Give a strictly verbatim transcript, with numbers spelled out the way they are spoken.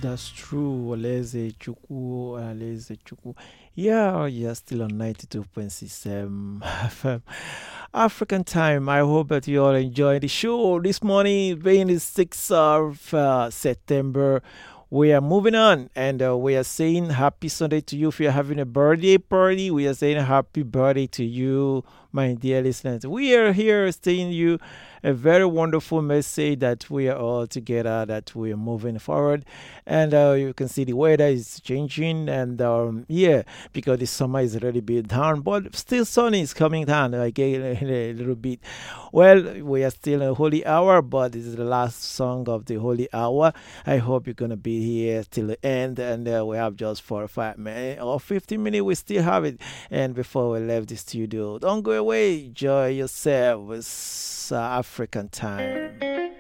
That's true. Oleze Chuku, Oleze Chuku. Yeah, you're still on ninety-two point six um, F M. African time. I hope that you all enjoy the show this morning, being the sixth of uh, September. We are moving on and uh, we are saying happy Sunday to you. If you're having a birthday party, we are saying happy birthday to you, my dear listeners. We are here saying you a very wonderful message that we are all together, that we are moving forward. And uh, you can see the weather is changing. And um, yeah, because the summer is already bit down, but still sun is coming down again a little bit. Well, we are still in a holy hour, but this is the last song of the holy hour. I hope you're going to be here till the end. And uh, we have just four or five minutes or fifteen minutes. We still have it. And before we leave the studio, don't go away. Enjoy yourself with uh, African time.